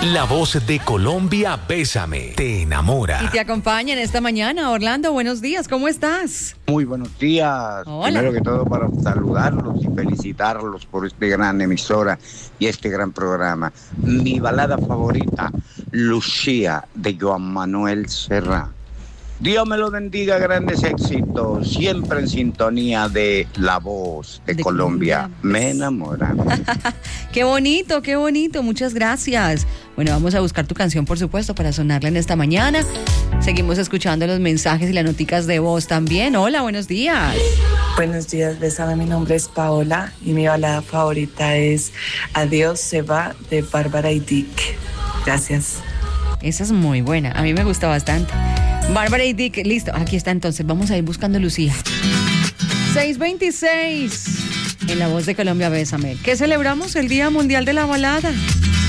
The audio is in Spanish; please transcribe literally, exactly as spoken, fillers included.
La voz de Colombia, Bésame, te enamora. Y te acompaña en esta mañana. Orlando, buenos días, ¿cómo estás? Muy buenos días. Hola. Primero que todo para saludarlos y felicitarlos por este gran emisora y este gran programa. Mi balada favorita, Lucía, de Joan Manuel Serrat. Dios me lo bendiga, grandes éxitos, siempre en sintonía de La Voz de, de Colombia. Colombia. Me enamora. Qué bonito, qué bonito, muchas gracias. Bueno, vamos a buscar tu canción, por supuesto, para sonarla en esta mañana. Seguimos escuchando los mensajes y las noticas de voz también. Hola, buenos días. Buenos días, Bésame, mi nombre es Paola y mi balada favorita es Adiós se va, de Bárbara y Dick. Gracias. Esa es muy buena, a mí me gusta bastante. Bárbara y Dick, listo, aquí está entonces, vamos a ir buscando Lucía. seis veintiséis, en La Voz de Colombia, Bésame. ¿Qué celebramos? El Día Mundial de la Balada.